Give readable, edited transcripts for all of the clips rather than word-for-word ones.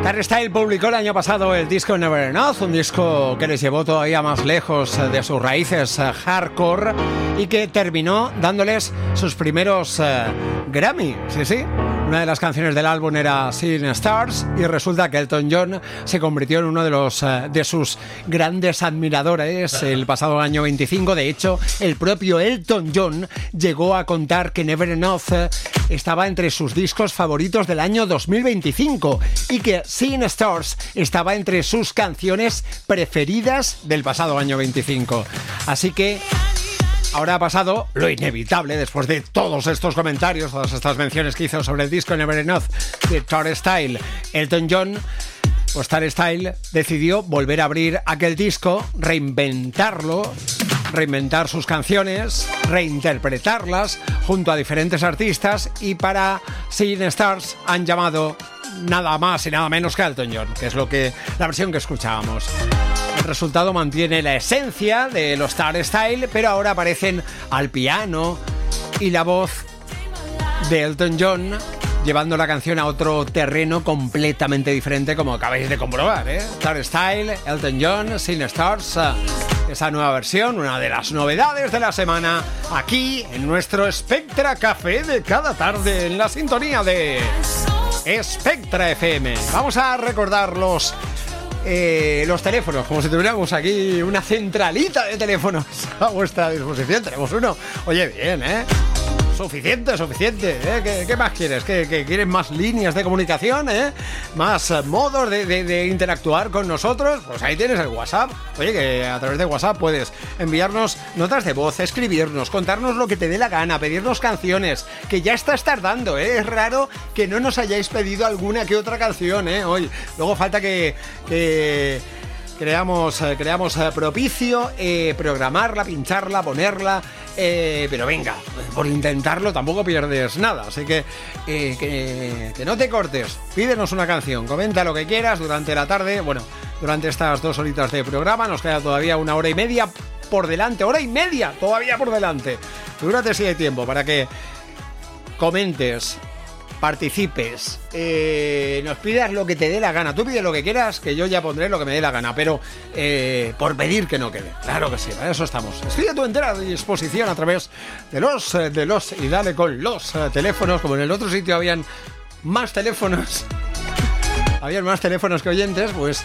Hardstyle publicó el año pasado el disco Never Enough, un disco que les llevó todavía más lejos de sus raíces hardcore y que terminó dándoles sus primeros Grammy. Sí. Una de las canciones del álbum era Seeing Stars y resulta que Elton John se convirtió en uno de sus grandes admiradores el pasado año 25. De hecho, el propio Elton John llegó a contar que Never Enough estaba entre sus discos favoritos del año 2025 y que Seeing Stars estaba entre sus canciones preferidas del pasado año 25. Así que ahora ha pasado lo inevitable después de todos estos comentarios, todas estas menciones que hizo sobre el disco Never Enough de Hardstyle. Elton John, pues Hardstyle, decidió volver a abrir aquel disco, reinventarlo, reinventar sus canciones, reinterpretarlas junto a diferentes artistas, y para Seeing Stars han llamado nada más y nada menos que Elton John, que es la versión que escuchábamos. El resultado mantiene la esencia de los Hardstyle, pero ahora aparecen al piano y la voz de Elton John, llevando la canción a otro terreno completamente diferente, como acabáis de comprobar, Hardstyle, Elton John, Seeing Stars, esa nueva versión, una de las novedades de la semana, aquí en nuestro Spectra Café de cada tarde, en la sintonía de Spectra FM. Vamos a recordar los teléfonos, como si tuviéramos aquí una centralita de teléfonos a vuestra disposición. Tenemos uno. Oye, bien, Suficiente, ¿Qué más quieres? ¿Que quieres más líneas de comunicación, más modos de interactuar con nosotros? Pues ahí tienes el WhatsApp. Oye, que a través de WhatsApp puedes enviarnos notas de voz, escribirnos, contarnos lo que te dé la gana, pedirnos canciones, que ya estás tardando, Es raro que no nos hayáis pedido alguna que otra canción, Hoy, luego falta que creamos propicio, programarla, pincharla, ponerla, pero venga, por intentarlo tampoco pierdes nada, así que no te cortes, pídenos una canción, comenta lo que quieras durante la tarde, durante estas 2 horitas de programa. Nos queda todavía 1 hora y media por delante, todavía por delante. Figúrate si hay tiempo para que comentes, participes, nos pidas lo que te dé la gana. Tú pide lo que quieras, que yo ya pondré lo que me dé la gana, pero por pedir que no quede. Claro que sí, para eso estamos. Estoy a tu entera disposición a través de los y dale con los teléfonos. Como en el otro sitio habían más teléfonos que oyentes, pues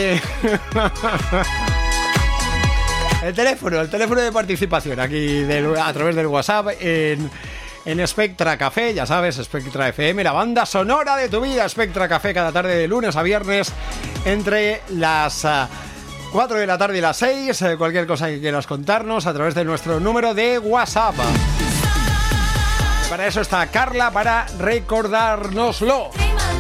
el teléfono de participación aquí a través del WhatsApp en Spectra Café, ya sabes, Spectra FM, la banda sonora de tu vida. Spectra Café cada tarde de lunes a viernes entre las 4 de la tarde y las 6. Cualquier cosa que quieras contarnos a través de nuestro número de WhatsApp. Para eso está Carla, para recordárnoslo.